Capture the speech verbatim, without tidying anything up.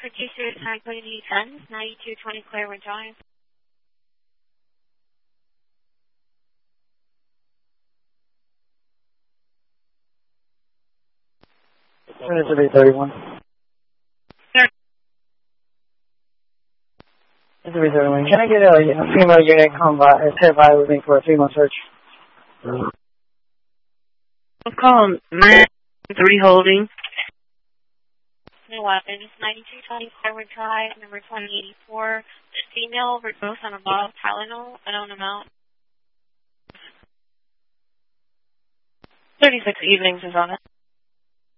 producer time code ten, ninety-two twenty Clairwood Drive. Three thirty-one. Three thirty-one. Can I get a, a female unit come by, step by with me for a female search? I'll call nine three holding. No weapons, ninety-two twenty Clairwood Drive, number twenty eighty-four. The female overdose on a bottle of Tylenol, unknown amount. thirty-six evenings is on it.